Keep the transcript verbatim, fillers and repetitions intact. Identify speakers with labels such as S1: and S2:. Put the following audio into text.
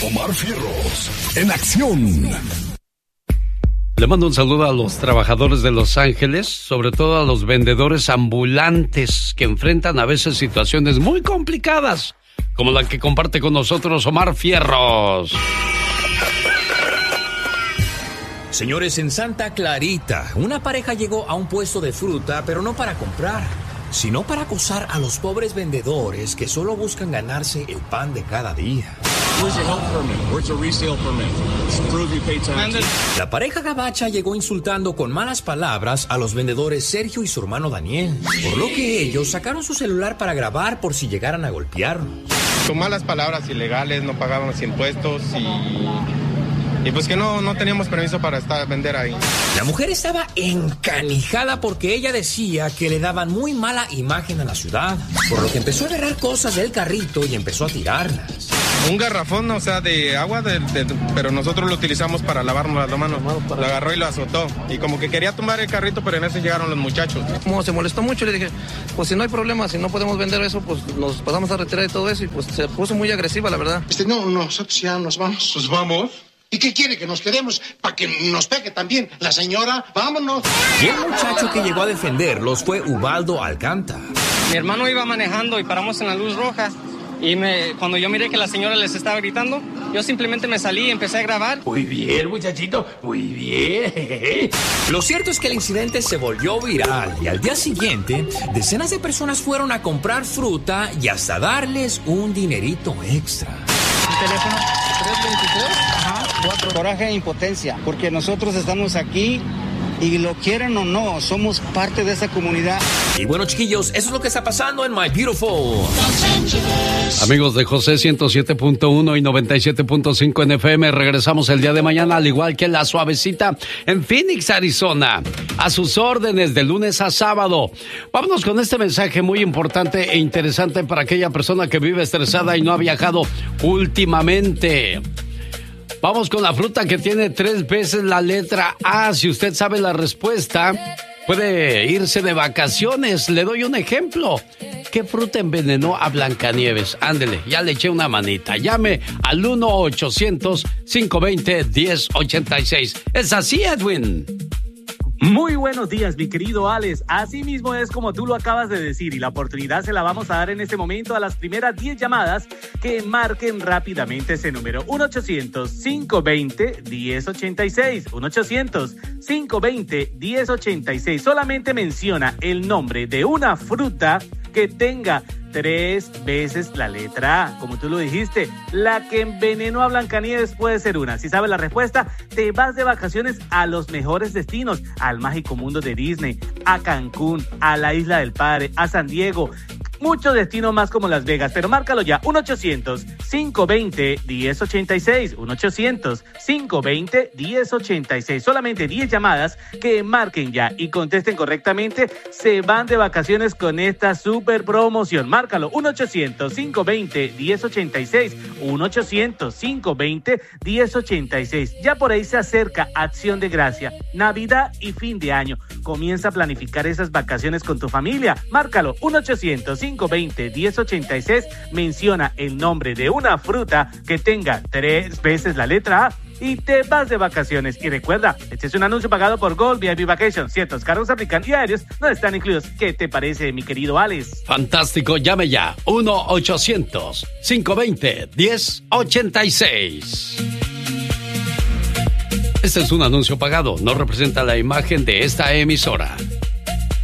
S1: Omar Fierros, en acción.
S2: Le mando un saludo a los trabajadores de Los Ángeles, sobre todo a los vendedores ambulantes que enfrentan a veces situaciones muy complicadas, como la que comparte con nosotros Omar Fierros.
S3: Señores, en Santa Clarita, una pareja llegó a un puesto de fruta, pero no para comprar, sino para acosar a los pobres vendedores que solo buscan ganarse el pan de cada día. La pareja gabacha llegó insultando con malas palabras a los vendedores Sergio y su hermano Daniel, por lo que ellos sacaron su celular para grabar por si llegaran a golpearlos.
S4: Con malas palabras ilegales, no pagábamos impuestos y... Y pues que no, no teníamos permiso para estar, vender ahí.
S3: La mujer estaba encanijada porque ella decía que le daban muy mala imagen a la ciudad, por lo que empezó a agarrar cosas del carrito y empezó a tirarlas.
S4: Un garrafón, o sea, de agua, de, de, pero nosotros lo utilizamos para lavarnos las manos. Lo agarró y lo azotó. Y como que quería tumbar el carrito, pero en ese llegaron los muchachos.
S5: Como se molestó mucho, le dije, pues si no hay problema, si no podemos vender eso, pues nos pasamos a retirar de todo eso. Y pues se puso muy agresiva, la verdad.
S6: Este, no, nosotros ya nos vamos.
S4: ¿Nos vamos?
S6: ¿Y qué quiere? ¿Que nos quedemos para que nos pegue también la señora? ¡Vámonos!
S3: Y el muchacho que llegó a defenderlos fue Ubaldo Alcántara.
S7: Mi hermano iba manejando y paramos en la luz roja. Y me, cuando yo miré que la señora les estaba gritando, yo simplemente me salí y empecé a grabar.
S3: Muy bien, muchachito, muy bien. Lo cierto es que el incidente se volvió viral y al día siguiente, decenas de personas fueron a comprar fruta y hasta darles un dinerito extra.
S7: ¿El teléfono? tres veintitrés, ajá, cuatro. Coraje e impotencia, porque nosotros estamos aquí y lo quieren o no, somos parte de esa comunidad.
S3: Y bueno, chiquillos, eso es lo que está pasando en My Beautiful.
S2: Amigos de José ciento siete punto uno y noventa y siete punto cinco en F M, regresamos el día de mañana, al igual que La Suavecita en Phoenix, Arizona. A sus órdenes de lunes a sábado. Vámonos con este mensaje muy importante e interesante para aquella persona que vive estresada y no ha viajado últimamente. Vamos con la fruta que tiene tres veces la letra A. Si usted sabe la respuesta, puede irse de vacaciones. Le doy un ejemplo. ¿Qué fruta envenenó a Blancanieves? Ándele, ya le eché una manita. Llame al uno ochocientos, cinco veinte, diez ochenta y seis. ¿Es así, Edwin?
S8: Muy buenos días, mi querido Alex. Así mismo es como tú lo acabas de decir y la oportunidad se la vamos a dar en este momento a las primeras diez llamadas que marquen rápidamente ese número. uno ochocientos, cinco veinte, diez ochenta y seis. uno ochocientos, cinco veinte, diez ochenta y seis. Solamente menciona el nombre de una fruta que tenga tres veces la letra A. Como tú lo dijiste, la que envenenó a Blancanieves puede ser una. Si sabes la respuesta, te vas de vacaciones a los mejores destinos, al mágico mundo de Disney, a Cancún, a la Isla del Padre, a San Diego, muchos destinos más como Las Vegas, pero márcalo ya, uno ochocientos, cinco veinte, diez ochenta y seis, uno ochocientos, cinco veinte, diez ochenta y seis. Solamente diez llamadas que marquen ya y contesten correctamente, se van de vacaciones con esta super promoción. Márcalo, uno ochocientos, cinco veinte, diez ochenta y seis, uno ochocientos, cinco veinte, diez ochenta y seis. Ya por ahí se acerca Acción de Gracia, Navidad y fin de año. Comienza a planificar esas vacaciones con tu familia. Márcalo, uno ochocientos, cinco veinte, diez ochenta y seis. Menciona el nombre de una fruta que tenga tres veces la letra A y te vas de vacaciones. Y recuerda, este es un anuncio pagado por Gold V I P Vacation. Ciertos cargos aplican y aéreos no están incluidos. ¿Qué te parece, mi querido Alex?
S2: Fantástico, llame ya. uno ochocientos, cinco veinte, diez ochenta y seis. Este es un anuncio pagado, no representa la imagen de esta emisora.